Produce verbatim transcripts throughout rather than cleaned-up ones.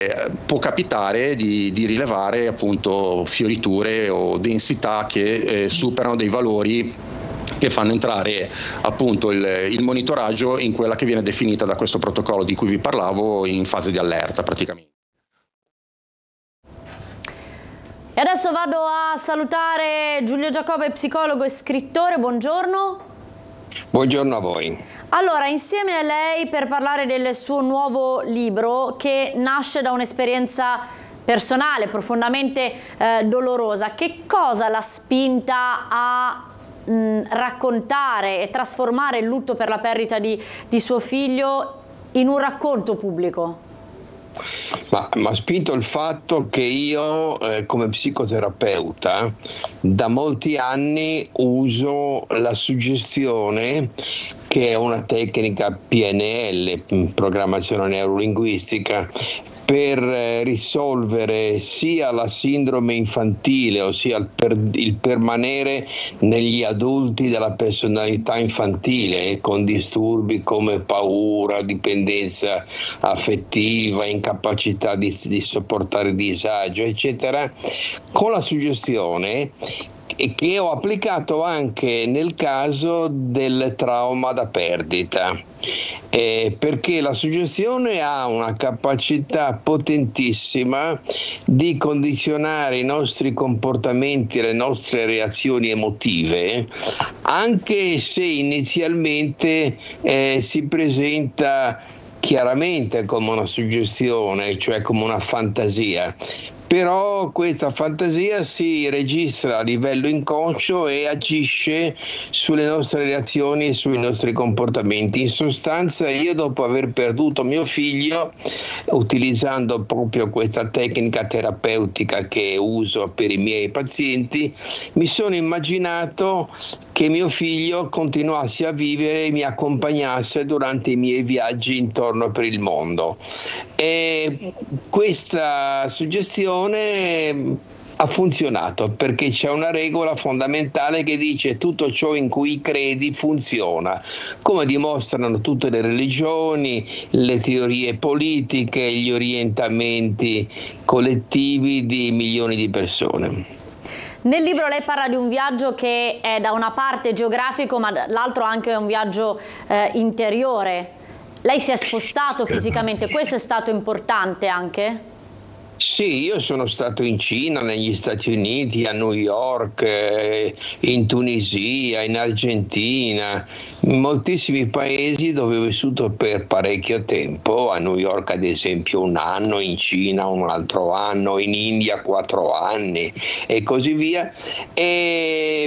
Eh, può capitare di, di rilevare appunto fioriture o densità che eh, superano dei valori che fanno entrare appunto il, il monitoraggio in quella che viene definita da questo protocollo di cui vi parlavo in fase di allerta praticamente. E adesso vado a salutare Giulio Giacobbe, psicologo e scrittore, buongiorno. Buongiorno a voi. Allora, insieme a lei per parlare del suo nuovo libro che nasce da un'esperienza personale, profondamente eh, dolorosa, che cosa l'ha spinta a mh, raccontare e trasformare il lutto per la perdita di, di suo figlio in un racconto pubblico? Ma mi ha spinto il fatto che io eh, come psicoterapeuta da molti anni uso la suggestione, che è una tecnica P N L, programmazione neurolinguistica, per risolvere sia la sindrome infantile, ossia il, per, il permanere negli adulti della personalità infantile con disturbi come paura, dipendenza affettiva, incapacità di, di sopportare disagio, eccetera, con la suggestione e che ho applicato anche nel caso del trauma da perdita, eh, perché la suggestione ha una capacità potentissima di condizionare i nostri comportamenti, le nostre reazioni emotive, anche se inizialmente eh, si presenta chiaramente come una suggestione, cioè come una fantasia. Però questa fantasia si registra a livello inconscio e agisce sulle nostre reazioni e sui nostri comportamenti. In sostanza, io dopo aver perduto mio figlio, utilizzando proprio questa tecnica terapeutica che uso per i miei pazienti, mi sono immaginato che mio figlio continuasse a vivere e mi accompagnasse durante i miei viaggi intorno per il mondo. E questa suggestione ha funzionato perché c'è una regola fondamentale che dice: tutto ciò in cui credi funziona, come dimostrano tutte le religioni, le teorie politiche, gli orientamenti collettivi di milioni di persone. Nel libro lei parla di un viaggio che è da una parte geografico, ma dall'altro anche un viaggio eh, interiore. Lei si è spostato fisicamente, questo è stato importante anche? Sì, io sono stato in Cina, negli Stati Uniti, a New York, eh, in Tunisia, in Argentina, in moltissimi paesi dove ho vissuto per parecchio tempo, a New York ad esempio un anno, in Cina un altro anno, in India quattro anni e così via. E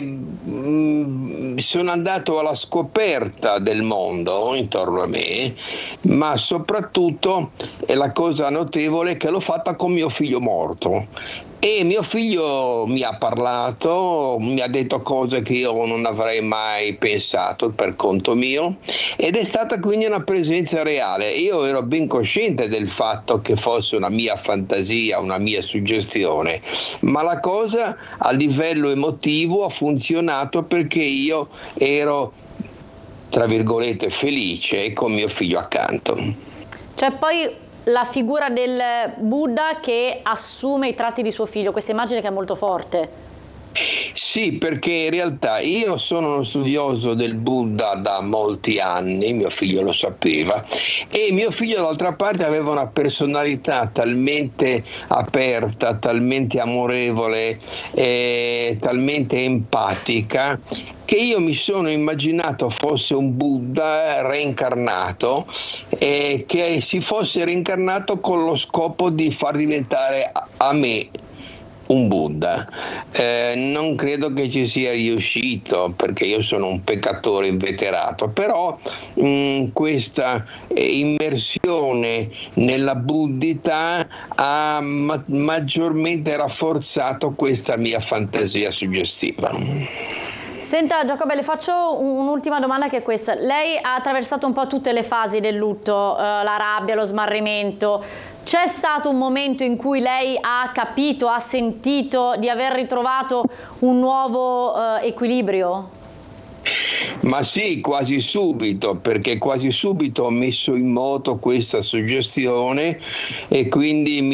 mh, sono andato alla scoperta del mondo intorno a me, ma soprattutto è la cosa notevole che l'ho fatta con mio figlio morto. E mio figlio mi ha parlato, mi ha detto cose che io non avrei mai pensato per conto mio, ed è stata quindi una presenza reale. Io ero ben cosciente del fatto che fosse una mia fantasia, una mia suggestione, ma la cosa a livello emotivo ha funzionato perché io ero, tra virgolette, felice con mio figlio accanto. Cioè poi la figura del Buddha che assume i tratti di suo figlio, questa immagine che è molto forte. Sì, perché in realtà io sono uno studioso del Buddha da molti anni, mio figlio lo sapeva, e mio figlio d'altra parte aveva una personalità talmente aperta, talmente amorevole, eh, talmente empatica, che io mi sono immaginato fosse un Buddha reincarnato e che si fosse reincarnato con lo scopo di far diventare a me un Buddha. Eh, non credo che ci sia riuscito perché io sono un peccatore inveterato, però mh, questa eh, immersione nella buddhità ha ma- maggiormente rafforzato questa mia fantasia suggestiva. Senta Giacobbe, le faccio un'ultima domanda che è questa. Lei ha attraversato un po' tutte le fasi del lutto, eh, la rabbia, lo smarrimento. C'è stato un momento in cui lei ha capito, ha sentito di aver ritrovato un nuovo eh, equilibrio? Ma sì, quasi subito, perché quasi subito ho messo in moto questa suggestione e quindi mi